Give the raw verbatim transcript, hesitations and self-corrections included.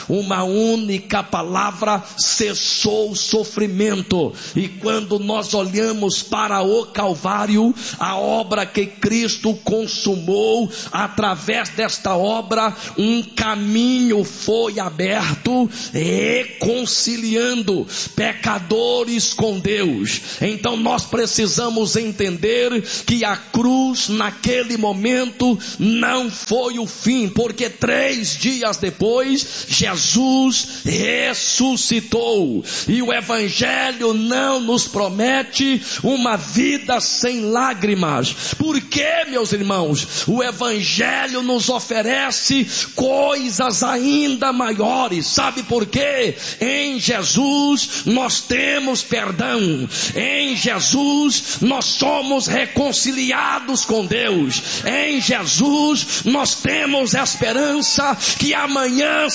uma única palavra: cessou o sofrimento. E quando nós olhamos para o Calvário, a obra que Cristo consumou, através desta obra, um caminho foi aberto, reconciliando pecadores com Deus. Então nós precisamos entender que a cruz naquele momento não foi o fim, porque três dias depois Jesus ressuscitou. E o Evangelho não nos promete uma vida sem lágrimas. Por quê, meus irmãos? O Evangelho nos oferece coisas ainda maiores. Sabe por quê? Em Jesus nós temos perdão. Em Jesus nós somos reconciliados com Deus. Em Jesus nós temos esperança que amanhã